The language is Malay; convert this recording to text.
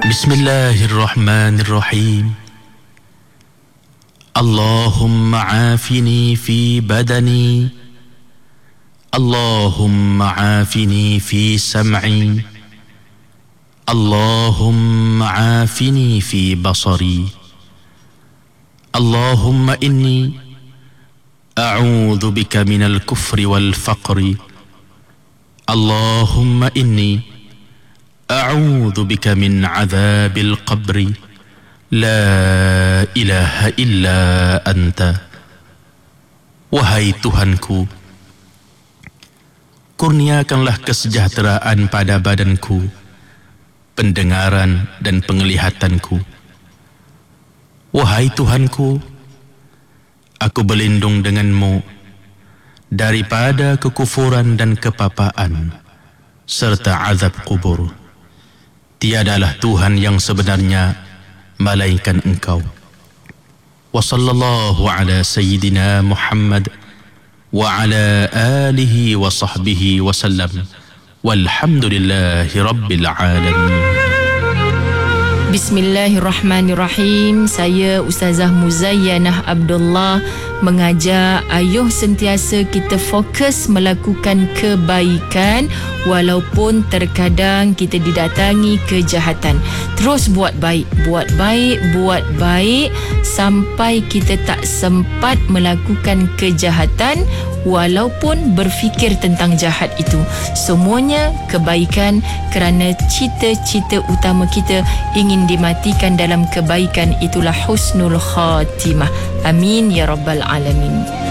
Bismillahirrahmanirrahim. Allahumma afini fi badani, Allahumma afini fi sam'i, Allahumma afini fi basari, Allahumma inni a'udzu bika minal kufri wal faqri, Allahumma inni a'udzu bika min 'adzabil qabri, la ilaha illa anta. Wahai Tuhanku, kurniakanlah kesejahteraan pada badanku, pendengaran dan penglihatanku. Wahai Tuhanku, aku berlindung denganmu daripada kekufuran dan kepapaan serta azab kubur. Tiadalah Tuhan yang sebenarnya malaikat Engkau. Wa sallallahu ala sayyidina Muhammad wa ala alihi wa sahbihi wa sallam. Walhamdulillahi rabbil alamin. Bismillahirrahmanirrahim. Saya Ustazah Muzayyanah Abdullah mengajak ayuh sentiasa kita fokus melakukan kebaikan walaupun terkadang kita didatangi kejahatan. Terus buat baik, buat baik, buat baik sampai kita tak sempat melakukan kejahatan walaupun berfikir tentang jahat itu. Semuanya kebaikan kerana cita-cita utama kita ingin dimatikan dalam kebaikan. Itulah husnul khatimah. Amin ya rabbal alamin.